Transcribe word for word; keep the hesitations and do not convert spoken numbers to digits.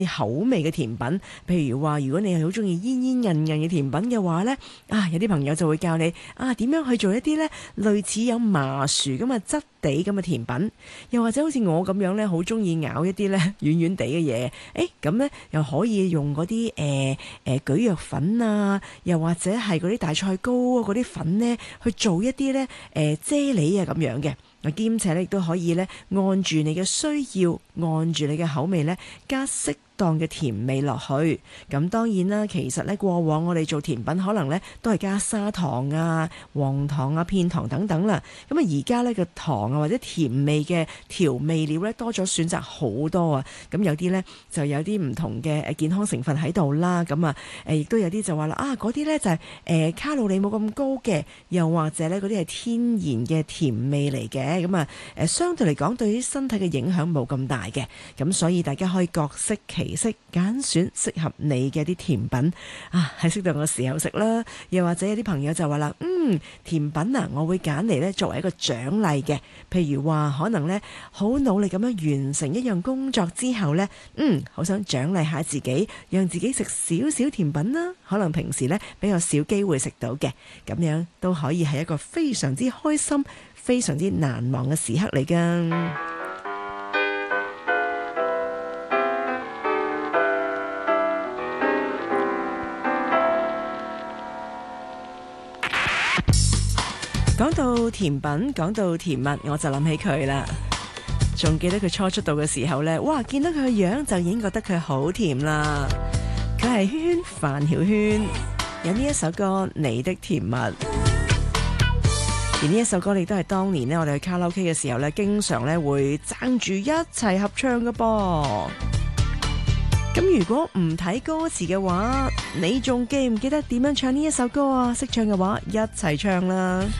口味嘅甜品，譬如話，如果你係好中意煙煙韌韌嘅甜品嘅話呢，啊有啲朋友就會教你啊點樣去做一啲呢類似有麻薯咁嘅質地咁嘅甜品，又或者好似我咁樣呢，好中意咬一啲呢軟軟地嘅嘢，誒咁呢又可以用嗰啲誒誒蒟蒻粉啊，又或者係嗰啲大菜糕嗰啲粉呢，去做一啲呢誒、呃、啫喱啊咁樣嘅。兼且咧亦都可以咧按住你嘅需要，按住你嘅口味咧加適當嘅甜味落去。咁當然啦，其實咧過往我哋做甜品可能咧都係加砂糖啊、黃糖啊、片糖等等啦。咁啊而家咧個糖啊或者甜味嘅調味料咧多咗選擇好多啊。咁有啲咧就有啲唔同嘅誒健康成分喺度啦。咁啊誒亦都有啲就話啦啊嗰啲咧就係誒卡路里冇咁高嘅，又或者咧嗰啲係天然嘅甜味嚟嘅。咁啊，誒相對嚟講，對於身體嘅影響冇咁大嘅，咁所以大家可以各適其適，揀選適合你嘅啲甜品啊，喺適當嘅時候食啦。又或者有啲朋友就話啦，嗯，甜品啊，我會揀嚟咧作為一個獎勵嘅，譬如話可能咧好努力咁樣完成一樣工作之後咧，嗯，好想獎勵下自己，讓自己食少少甜品啦。可能平時咧比較少機會食到嘅，咁樣都可以係一個非常之開心、非常之難忘嘅時刻嚟㗎。講到甜品，講到甜蜜，我就諗起佢啦。仲記得佢初出道嘅時候呢，哇！見到佢嘅樣就已經覺得佢好甜啦。佢係圈圈范曉萱，有呢一首歌《你的甜蜜》。而呢一首歌，亦都係當年咧，我哋去卡拉 OK 嘅時候咧，經常咧會爭住一齊合唱嘅噃。咁如果唔睇歌詞嘅話，你仲記唔記得點樣唱呢一首歌啊？識唱嘅話，一齊唱啦！